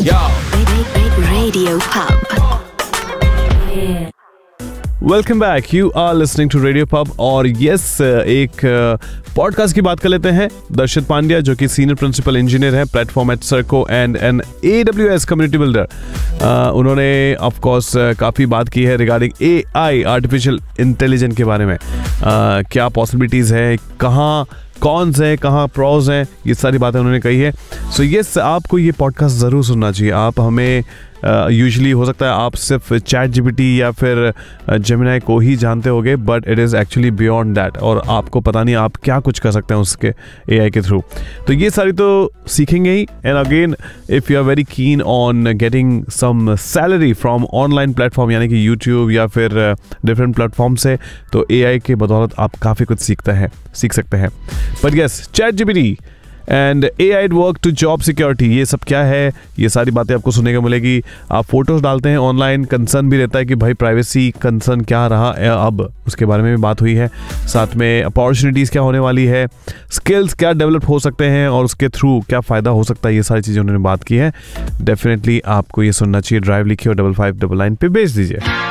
Radio Pub. Welcome back, you are listening to radio pub. और yes, एक podcast की बात कर लेते हैं। दर्शित पांड्या जो कि सीनियर प्रिंसिपल इंजीनियर है platform eight सर्को and N AWS community builder, उन्होंने ऑफ कोर्स काफ़ी बात की है रिगार्डिंग AI आर्टिफिशियल इंटेलिजेंस के बारे में। क्या पॉसिबिलिटीज़ है, कहाँ कॉन्स हैं, कहाँ प्रोज हैं, ये सारी बातें उन्होंने कही है। सो यस, आपको ये पॉडकास्ट ज़रूर सुनना चाहिए। आप हमें यूजुअली हो सकता है आप सिर्फ ChatGPT या फिर जेमिनाई को ही जानते होगे, but it is actually beyond that, और आपको पता नहीं आप क्या कुछ कर सकते हैं उसके AI के थ्रू। तो ये सारी तो सीखेंगे ही। And again, if you are very keen on getting some salary from online platform यानी कि यूट्यूब या फिर डिफरेंट प्लेटफॉर्म से, तो AI के बदौलत आप काफ़ी कुछ सीख सकते हैं। But yes, ChatGPT and AI at work to job security, ये सब क्या है, ये सारी बातें आपको सुनने को मिलेगी। आप फोटोज डालते हैं ऑनलाइन, कंसर्न भी रहता है कि भाई प्राइवेसी कंसर्न क्या रहा, अब उसके बारे में भी बात हुई है। साथ में अपॉर्चुनिटीज़ क्या होने वाली है, स्किल्स क्या डेवलप हो सकते हैं और उसके थ्रू क्या फ़ायदा हो सकता है, ये सारी चीज़ें उन्होंने बात की है। डेफिनेटली आपको ये सुनना चाहिए। ड्राइव लिखिए और 5599 पे भेज दीजिए।